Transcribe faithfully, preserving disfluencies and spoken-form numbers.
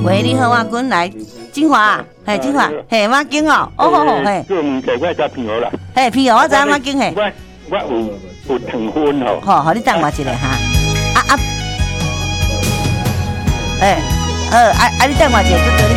喂，你好，我君来，金华，嘿，金华，嘿，马景哦，哦吼吼，嘿， 个问题我再偏好啦。 嘿，偏哦，我知影马景嘿， 我我有有糖分吼。 好，好，你等我一下哈，啊啊，哎，好，啊啊，你等我一下，哥哥你。